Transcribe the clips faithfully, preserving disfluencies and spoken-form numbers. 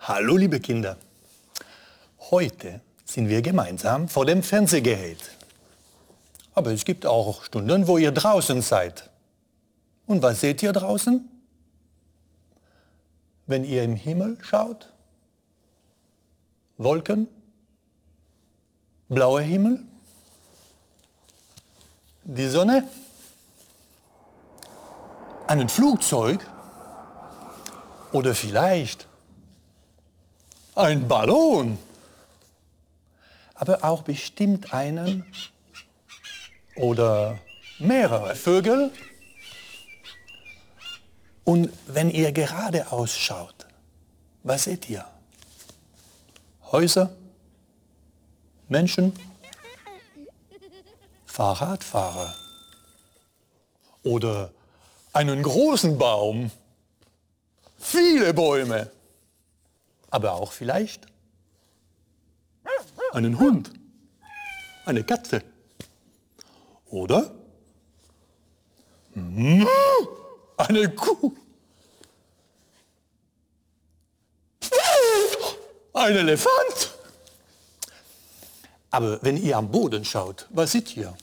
Hallo liebe Kinder, heute sind wir gemeinsam vor dem Fernsehgerät. Aber es gibt auch Stunden, wo ihr draußen seid. Und was seht ihr draußen? Wenn ihr im Himmel schaut? Wolken? Blauer Himmel? Die Sonne? Ein Flugzeug? Oder vielleicht ein Ballon? Aber auch bestimmt einen oder mehrere Vögel. Und wenn ihr geradeaus schaut, was seht ihr? Häuser? Menschen? Fahrradfahrer? Oder einen großen Baum? Viele Bäume? Aber auch vielleicht einen Hund? Eine Katze? Oder eine Kuh? Ein Elefant? Aber wenn ihr am Boden schaut, was seht ihr?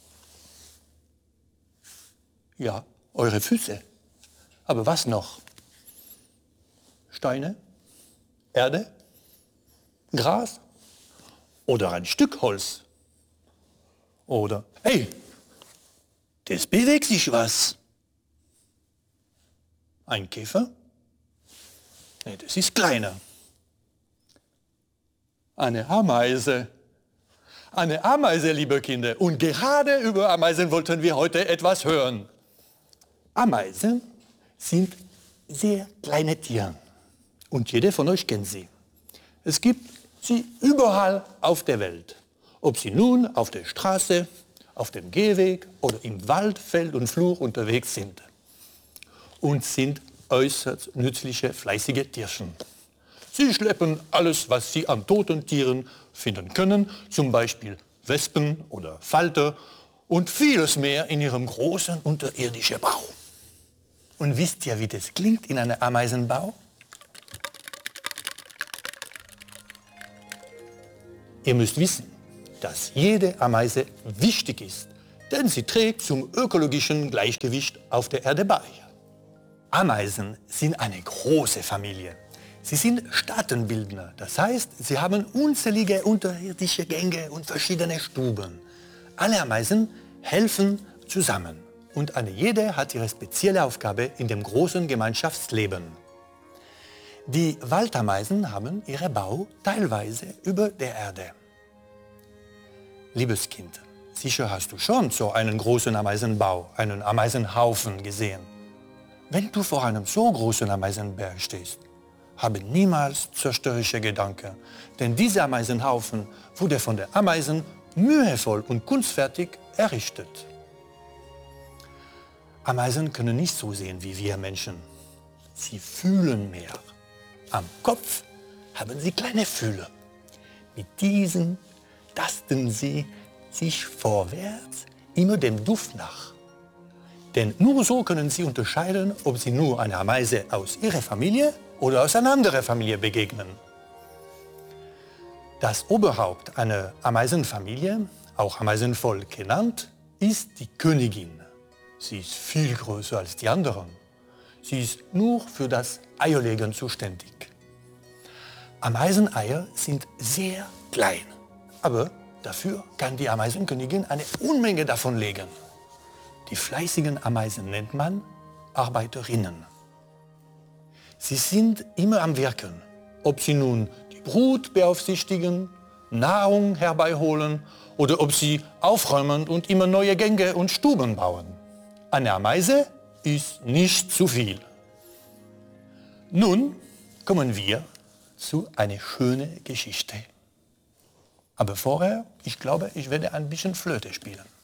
Ja, eure Füße. Aber was noch? Steine? Erde? Gras? Oder ein Stück Holz? Oder, hey, das bewegt sich was. Ein Käfer? Nee, das ist kleiner. Eine Ameise. Eine Ameise, liebe Kinder. Und gerade über Ameisen wollten wir heute etwas hören. Ameisen sind sehr kleine Tiere. Und jeder von euch kennt sie. Es gibt sie überall auf der Welt. Ob sie nun auf der Straße, auf dem Gehweg oder im Wald, Feld und Flur unterwegs sind. Und sind äußerst nützliche, fleißige Tierchen. Sie schleppen alles, was sie an toten Tieren finden können, zum Beispiel Wespen oder Falter und vieles mehr in ihrem großen unterirdischen Bau. Und wisst ihr, wie das klingt in einem Ameisenbau? Ihr müsst wissen, dass jede Ameise wichtig ist, denn sie trägt zum ökologischen Gleichgewicht auf der Erde bei. Ameisen sind eine große Familie. Sie sind Staatenbildner, das heißt, sie haben unzählige unterirdische Gänge und verschiedene Stuben. Alle Ameisen helfen zusammen und eine jede hat ihre spezielle Aufgabe in dem großen Gemeinschaftsleben. Die Waldameisen haben ihren Bau teilweise über der Erde. Liebes Kind, sicher hast du schon so einen großen Ameisenbau, einen Ameisenhaufen gesehen. Wenn du vor einem so großen Ameisenberg stehst, habe niemals zerstörerische Gedanken, denn dieser Ameisenhaufen wurde von den Ameisen mühevoll und kunstfertig errichtet. Ameisen können nicht so sehen wie wir Menschen. Sie fühlen mehr. Am Kopf haben sie kleine Fühler. Mit diesen tasten sie sich vorwärts immer dem Duft nach. Denn nur so können sie unterscheiden, ob sie nur einer Ameise aus ihrer Familie oder aus einer anderen Familie begegnen. Das Oberhaupt einer Ameisenfamilie, auch Ameisenvolk genannt, ist die Königin. Sie ist viel größer als die anderen. Sie ist nur für das Eierlegen zuständig. Ameiseneier sind sehr klein, aber dafür kann die Ameisenkönigin eine Unmenge davon legen. Die fleißigen Ameisen nennt man Arbeiterinnen. Sie sind immer am Wirken, ob sie nun die Brut beaufsichtigen, Nahrung herbeiholen oder ob sie aufräumen und immer neue Gänge und Stuben bauen. Eine Ameise ist nicht zu viel. Nun kommen wir zu einer schönen Geschichte. Aber vorher, ich glaube, ich werde ein bisschen Flöte spielen.